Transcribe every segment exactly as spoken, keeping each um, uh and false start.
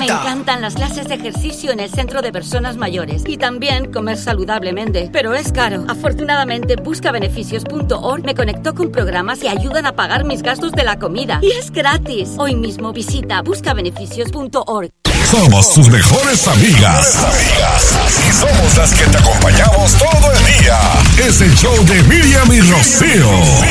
Me encantan las clases de ejercicio en el centro de personas mayores y también comer saludablemente, pero es caro. Afortunadamente, busca beneficios punto org me conectó con programas que ayudan a pagar mis gastos de la comida y es gratis. Hoy mismo visita busca beneficios punto org. Somos tus mejores amigas. amigas. Y somos las que te acompañamos todo el día. Es el show de Miriam y Rocío.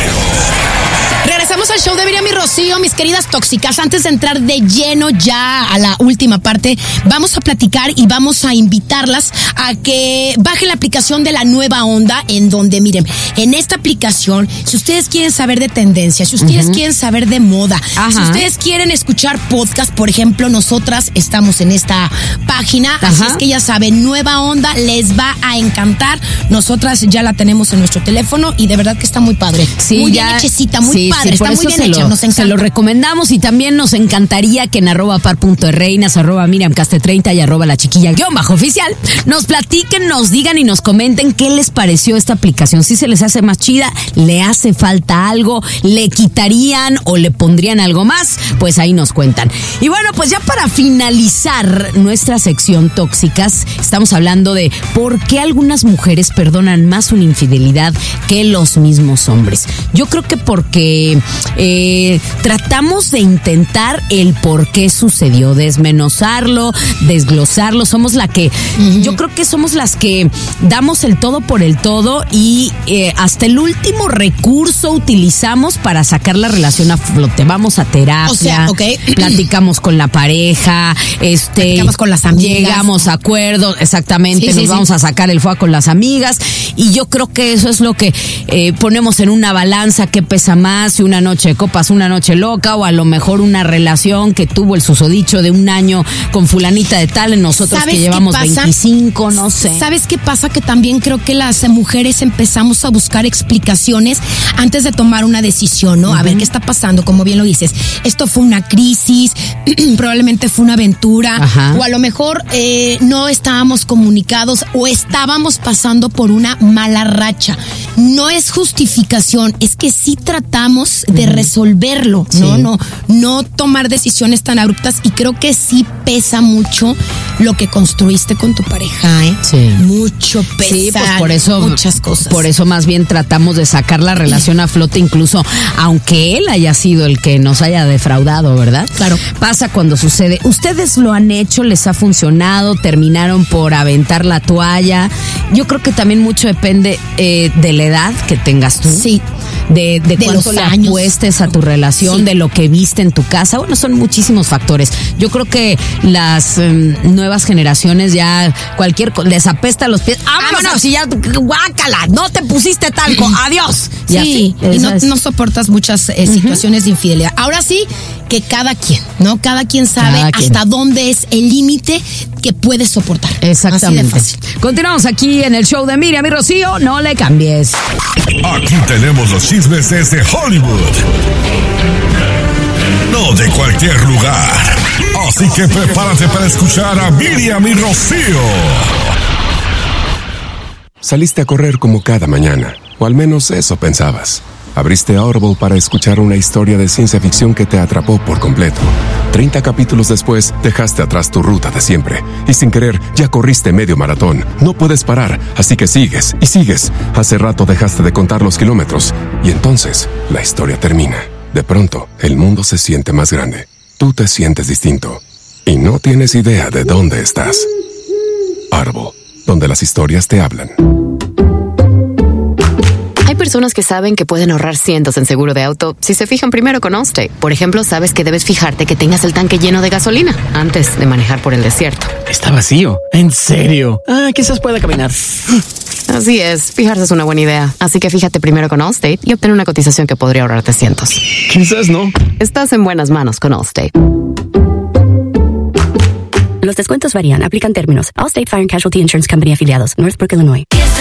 Regresamos al show de Miriam y Rocío, mis queridas tóxicas. Antes de entrar de lleno ya a la última parte, vamos a platicar y vamos a invitarlas a que bajen la aplicación de La Nueva Onda, en donde, miren, en esta aplicación, si ustedes quieren saber de tendencias, si ustedes uh-huh. quieren saber de moda, Ajá. si ustedes quieren escuchar podcast, por ejemplo, nosotras estamos en esta página, Ajá. así es que ya saben, Nueva Onda les va a encantar. Nosotras ya la tenemos en nuestro teléfono y de verdad que está muy padre. Sí, muy ya, bien hechecita, muy sí, padre, sí, está muy bien hecha, lo, nos encanta. Se lo recomendamos y también nos encantaría que en arroba par punto reinas, arroba Miriam Caste treinta y arroba la chiquilla guión bajo oficial nos platiquen, nos digan y nos comenten qué les pareció esta aplicación. Si se les hace más chida, le hace falta algo, le quitarían o le pondrían algo más, pues ahí nos cuentan. Y bueno, pues ya para finalizar nuestra sección tóxicas, estamos hablando de por qué algunas mujeres perdonan más una infidelidad que los mismos hombres. Yo creo que porque eh, tratamos de intentar el por qué sucedió, desmenuzarlo, desglosarlo. Somos la que, uh-huh. yo creo que somos las que damos el todo por el todo y eh, hasta el último recurso utilizamos para sacar la relación a flote. Vamos a terapia, o sea, okay. platicamos con la pareja, este, platicamos con las amigas, llegamos a acuerdos, exactamente, sí, nos sí, vamos sí. a sacar el fuego con las amigas y yo creo que eso es lo que eh, ponemos en una balanza, que pesa más, si una noche de copas, una noche loca, o a lo mejor una relación que tuvo el susodicho de un año con fulanita de tal, en nosotros que llevamos veinticinco, no sé. ¿Sabes qué pasa? Que también creo que las mujeres empezamos a buscar explicaciones antes de tomar una decisión, ¿no? Uh-huh. A ver, ¿qué está pasando? Como bien lo dices, esto fue una crisis, probablemente fue una aventura, Ajá. o a lo mejor eh, no estábamos comunicados o estábamos pasando por una mala racha. No es justificación, es que sí tratamos de resolverlo, sí. ¿no? No, no tomar decisiones tan abruptas, y creo que sí pesa mucho lo que construiste con tu pareja, ¿eh? Sí. Mucho pesa. Sí, pues por eso, muchas cosas. Por eso más bien tratamos de sacar la relación a flote, incluso aunque él haya sido el que nos haya defraudado, ¿verdad? Claro. Pasa cuando sucede. Ustedes lo han hecho, les ha funcionado, terminaron por aventar la toalla. Yo creo que también mucho depende eh, de la edad que tengas tú. Sí. De, de, de cuánto le apuestes a tu relación, sí. de lo que viste en tu casa. Bueno, son muchísimos factores. Yo creo que las um, nuevas generaciones ya cualquier cosa les apesta los pies. ¡Vámonos! Si ya, guácala, no te pusiste talco, adiós. Sí, y, así, y no, no soportas muchas eh, uh-huh. situaciones de infidelidad. Ahora sí, que cada quien, ¿no? Cada quien sabe cada quien. hasta dónde es el límite que puedes soportar. Exactamente. Así de fácil. Continuamos aquí en el show de Miriam y Rocío, no le cambies. Aquí tenemos los chismes desde Hollywood. No de cualquier lugar. Así que prepárate para escuchar a Miriam y Rocío. Saliste a correr como cada mañana, o al menos eso pensabas. Abriste Audible para escuchar una historia de ciencia ficción que te atrapó por completo. Treinta capítulos después, dejaste atrás tu ruta de siempre. Y sin querer, ya corriste medio maratón. No puedes parar, así que sigues y sigues. Hace rato dejaste de contar los kilómetros. Y entonces, la historia termina. De pronto, el mundo se siente más grande. Tú te sientes distinto. Y no tienes idea de dónde estás. Audible, donde las historias te hablan. Hay personas que saben que pueden ahorrar cientos en seguro de auto si se fijan primero con Allstate. Por ejemplo, sabes que debes fijarte que tengas el tanque lleno de gasolina antes de manejar por el desierto. Está vacío. ¿En serio? Ah, quizás pueda caminar. Así es, fijarse es una buena idea. Así que fíjate primero con Allstate y obtén una cotización que podría ahorrarte cientos. Quizás no. Estás en buenas manos con Allstate. Los descuentos varían. Aplican términos. Allstate Fire and Casualty Insurance Company afiliados. Northbrook, Illinois.